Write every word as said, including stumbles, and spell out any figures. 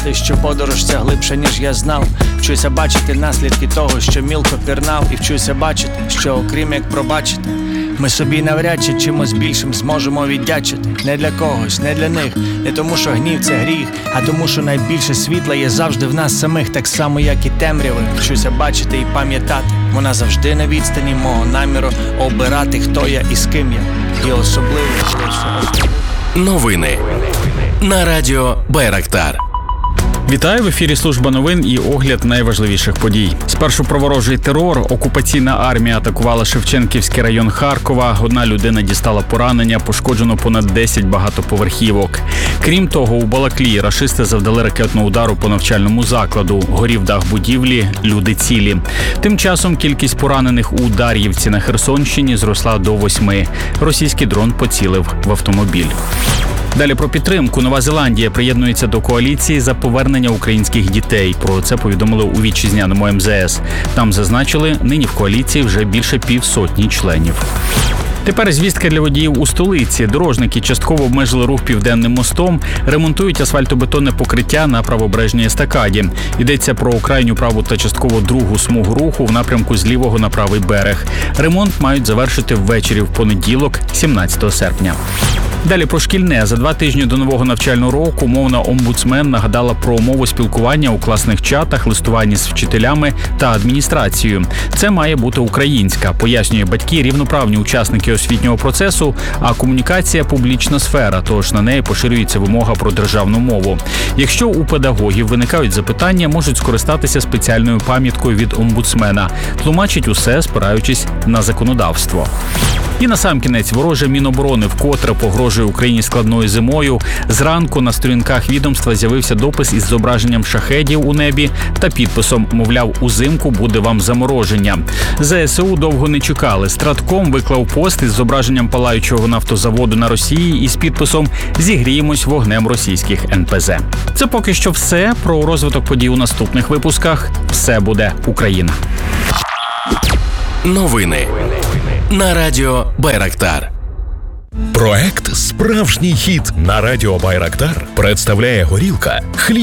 Ти, що подорож ця глибша, ніж я знав. Вчуся бачити наслідки того, що мілко пірнав. І вчуся бачити, що окрім як пробачити, ми собі навряд чи чимось більшим зможемо віддячити. Не для когось, не для них, не тому що гнів це гріх, а тому що найбільше світла є завжди в нас самих. Так само як і темряви. Вчуся бачити і пам'ятати, вона завжди на відстані мого наміру обирати, хто я і з ким я. І особливо, що все. Новини на радіо Байрактар. Вітаю, в ефірі служба новин і огляд найважливіших подій. Спершу про ворожий терор. Окупаційна армія атакувала Шевченківський район Харкова. Одна людина дістала поранення, пошкоджено понад десять багатоповерхівок. Крім того, у Балаклії рашисти завдали ракетного удару по навчальному закладу. Горів дах будівлі, люди цілі. Тим часом кількість поранених у Дар'ївці на Херсонщині зросла до восьми. Російський дрон поцілив в автомобіль. Далі про підтримку. Нова Зеландія приєднується до коаліції за повернення українських дітей. Про це повідомили у вітчизняному ем зе ес. Там зазначили, нині в коаліції вже більше півсотні членів. Тепер звістка для водіїв у столиці. Дорожники частково обмежили рух Південним мостом, ремонтують асфальтобетонне покриття на правобережній естакаді. Йдеться про крайню праву та частково другу смугу руху в напрямку з лівого на правий берег. Ремонт мають завершити ввечері в понеділок, сімнадцятого серпня. Далі про шкільне. За два тижні до нового навчального року мовна омбудсмен нагадала про мову спілкування у класних чатах, листуванні з вчителями та адміністрацією. Це має бути українська, пояснює батьки, рівноправні учасники освітнього процесу, а комунікація – публічна сфера, тож на неї поширюється вимога про державну мову. Якщо у педагогів виникають запитання, можуть скористатися спеціальною пам'яткою від омбудсмена. Тлумачить усе, спираючись на законодавство. І насамкінець, вороже Міноборони вкотре погрожує Україні складною зимою. Зранку на сторінках відомства з'явився допис із зображенням шахедів у небі та підписом, мовляв, узимку буде вам замороження. зе ес у довго не чекали. Стратком виклав пост із зображенням палаючого нафтозаводу на Росії із підписом «Зігріємось вогнем російських ен пе зе». Це поки що все. Про розвиток подій у наступних випусках. Все буде Україна. Новини на радіо Байрактар. Проект «Справжній хіт» на радіо Байрактар представляє горілка «Хліб».